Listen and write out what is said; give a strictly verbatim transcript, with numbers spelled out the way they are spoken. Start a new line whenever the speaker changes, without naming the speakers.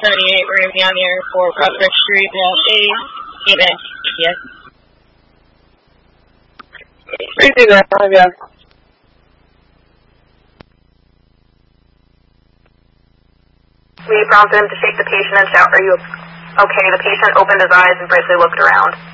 seventy-eight, we're going to be on the air for Prospect Street, wall A, event, yes.
Crazy that, yeah.
We prompted him to shake the patient and shout, "Are you okay?" The patient opened his eyes and briefly looked around.